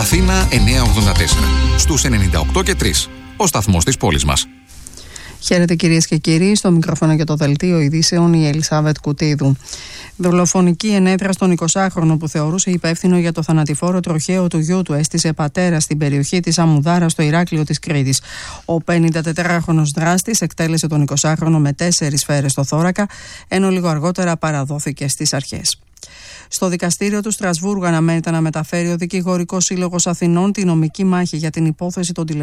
Αθήνα 984. Στους 98 και 3. Ο σταθμός της πόλης μας. Χαίρετε κυρίες και κύριοι, στο μικρόφωνο και το δελτίο ειδήσεων η Ελισάβετ Κουτίδου. Δολοφονική ενέδρα στον 20χρονο που θεωρούσε υπεύθυνο για το θανατηφόρο τροχαίο του γιού του έστησε πατέρα στην περιοχή της Αμμουδάρα στο Ηράκλειο της Κρήτης. Ο 54χρονος δράστης εκτέλεσε τον 20χρονο με 4 σφαίρες στο θώρακα, ενώ λίγο αργότερα παραδόθηκε στις αρχές. Στο δικαστήριο του Στρασβούργου αναμένεται να μεταφέρει ο Δικηγορικός Σύλλογος Αθηνών τη νομική μάχη για την υπόθεση των